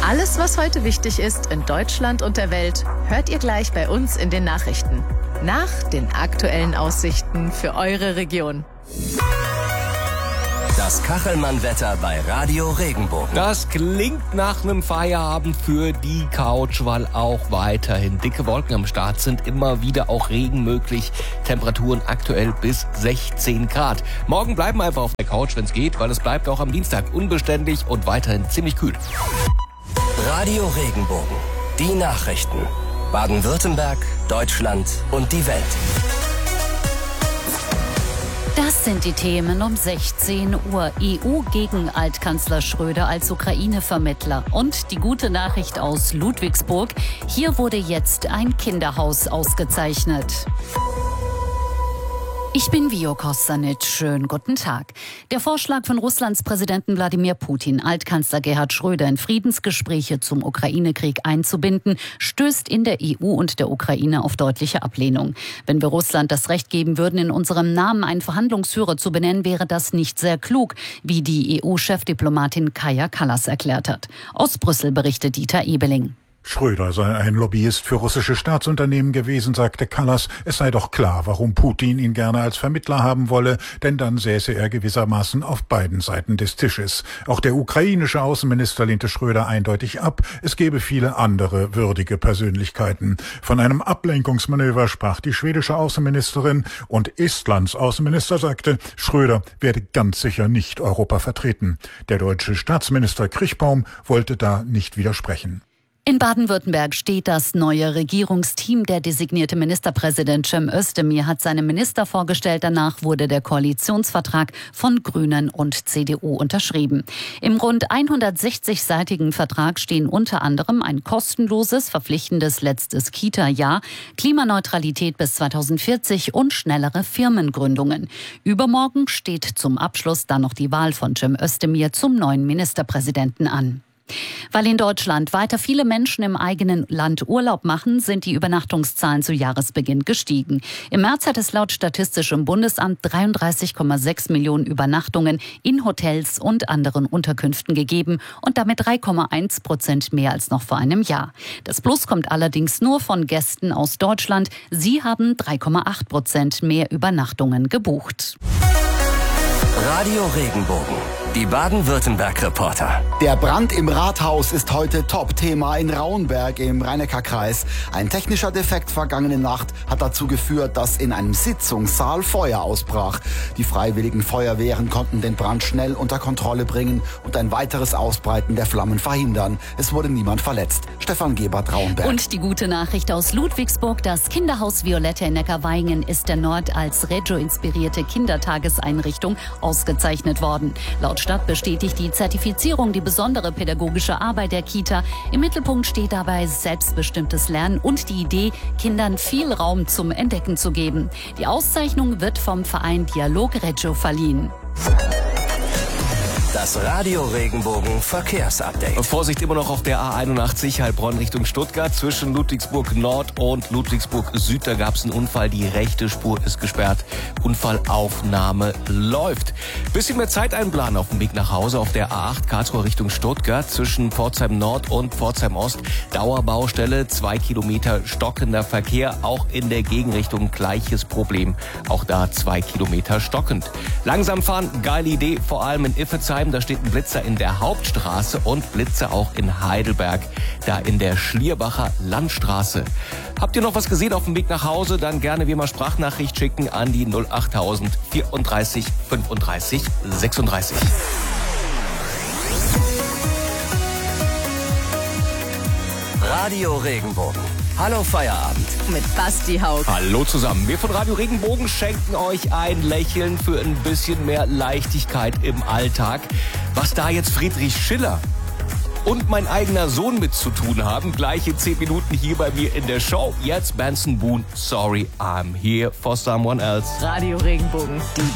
Alles, was heute wichtig ist in Deutschland und der Welt, hört ihr gleich bei uns in den Nachrichten. Nach den aktuellen Aussichten für eure Region. Das Kachelmann-Wetter bei Radio Regenbogen. Das klingt nach einem Feierabend für die Couch, weil auch weiterhin dicke Wolken am Start sind. Immer wieder auch Regen möglich. Temperaturen aktuell bis 16 Grad. Morgen bleiben wir einfach auf der Couch, wenn es geht, weil es bleibt auch am Dienstag unbeständig und weiterhin ziemlich kühl. Radio Regenbogen. Die Nachrichten. Baden-Württemberg, Deutschland und die Welt. Das sind die Themen um 16 Uhr. EU gegen Altkanzler Schröder als Ukraine-Vermittler. Und die gute Nachricht aus Ludwigsburg. Hier wurde jetzt ein Kinderhaus ausgezeichnet. Ich bin Vio Kostanic. Schönen guten Tag. Der Vorschlag von Russlands Präsidenten Wladimir Putin, Altkanzler Gerhard Schröder in Friedensgespräche zum Ukraine-Krieg einzubinden, stößt in der EU und der Ukraine auf deutliche Ablehnung. Wenn wir Russland das Recht geben würden, in unserem Namen einen Verhandlungsführer zu benennen, wäre das nicht sehr klug, wie die EU-Chefdiplomatin Kaja Kallas erklärt hat. Aus Brüssel berichtet Dieter Ebeling. Schröder sei ein Lobbyist für russische Staatsunternehmen gewesen, sagte Kallas. Es sei doch klar, warum Putin ihn gerne als Vermittler haben wolle, denn dann säße er gewissermaßen auf beiden Seiten des Tisches. Auch der ukrainische Außenminister lehnte Schröder eindeutig ab. Es gebe viele andere würdige Persönlichkeiten. Von einem Ablenkungsmanöver sprach die schwedische Außenministerin und Estlands Außenminister sagte, Schröder werde ganz sicher nicht Europa vertreten. Der deutsche Staatsminister Krichbaum wollte da nicht widersprechen. In Baden-Württemberg steht das neue Regierungsteam. Der designierte Ministerpräsident Cem Özdemir hat seine Minister vorgestellt. Danach wurde der Koalitionsvertrag von Grünen und CDU unterschrieben. Im rund 160-seitigen Vertrag stehen unter anderem ein kostenloses, verpflichtendes letztes Kita-Jahr, Klimaneutralität bis 2040 und schnellere Firmengründungen. Übermorgen steht zum Abschluss dann noch die Wahl von Cem Özdemir zum neuen Ministerpräsidenten an. Weil in Deutschland weiter viele Menschen im eigenen Land Urlaub machen, sind die Übernachtungszahlen zu Jahresbeginn gestiegen. Im März hat es laut Statistischem Bundesamt 33,6 Millionen Übernachtungen in Hotels und anderen Unterkünften gegeben und damit 3,1% mehr als noch vor einem Jahr. Das Plus kommt allerdings nur von Gästen aus Deutschland. Sie haben 3,8% mehr Übernachtungen gebucht. Radio Regenbogen. Die Baden-Württemberg-Reporter. Der Brand im Rathaus ist heute Top-Thema in Rauenberg im Rhein-Neckar-Kreis. Ein technischer Defekt vergangene Nacht hat dazu geführt, dass in einem Sitzungssaal Feuer ausbrach. Die freiwilligen Feuerwehren konnten den Brand schnell unter Kontrolle bringen und ein weiteres Ausbreiten der Flammen verhindern. Es wurde niemand verletzt. Stefan Gebert, Rauenberg. Und die gute Nachricht aus Ludwigsburg. Das Kinderhaus Violette in Neckarweingen ist erneut als Reggio-inspirierte Kindertageseinrichtung ausgezeichnet worden. Laut Stadt bestätigt die Zertifizierung die besondere pädagogische Arbeit der Kita. Im Mittelpunkt steht dabei selbstbestimmtes Lernen und die Idee, Kindern viel Raum zum Entdecken zu geben. Die Auszeichnung wird vom Verein Dialog Reggio verliehen. Das Radio Regenbogen Verkehrsupdate. Vorsicht immer noch auf der A81 Heilbronn Richtung Stuttgart. Zwischen Ludwigsburg Nord und Ludwigsburg Süd, da gab es einen Unfall. Die rechte Spur ist gesperrt. Unfallaufnahme läuft. Bisschen mehr Zeit einplanen auf dem Weg nach Hause auf der A8 Karlsruhe Richtung Stuttgart. Zwischen Pforzheim Nord und Pforzheim Ost Dauerbaustelle, 2 Kilometer stockender Verkehr. Auch in der Gegenrichtung gleiches Problem. Auch da 2 Kilometer stockend. Langsam fahren, geile Idee, vor allem in Iffezheim. Da steht ein Blitzer in der Hauptstraße und Blitzer auch in Heidelberg, da in der Schlierbacher Landstraße. Habt ihr noch was gesehen auf dem Weg nach Hause? Dann gerne wie immer Sprachnachricht schicken an die 08000 34 35 36. Radio Regenbogen. Hallo Feierabend. Mit Basti Haug. Hallo zusammen. Wir von Radio Regenbogen schenken euch ein Lächeln für ein bisschen mehr Leichtigkeit im Alltag. Was da jetzt Friedrich Schiller und mein eigener Sohn mit zu tun haben, gleich in 10 Minuten hier bei mir in der Show. Jetzt Benson Boone, Sorry, I'm Here for Someone Else. Radio Regenbogen. Die